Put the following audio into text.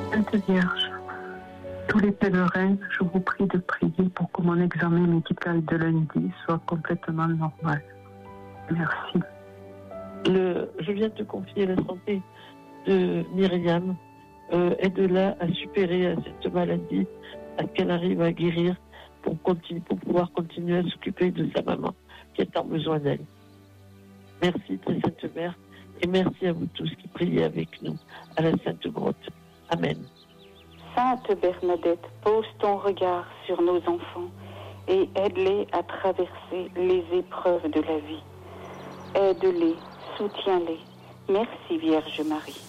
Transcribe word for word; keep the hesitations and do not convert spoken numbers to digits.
Sainte Vierge, tous les pèlerins, je vous prie de prier pour que mon examen médical de lundi soit complètement normal. Merci. Le, je viens te confier la santé de Myriam. Euh, aide-la à supérer cette maladie, à ce qu'elle arrive à guérir pour, continuer, pour pouvoir continuer à s'occuper de sa maman qui a tant besoin d'elle. Merci, très Sainte Mère, et merci à vous tous qui priez avec nous à la Sainte Grotte. Amen. Sainte Bernadette, pose ton regard sur nos enfants et aide-les à traverser les épreuves de la vie. Aide-les, soutiens-les. Merci Vierge Marie.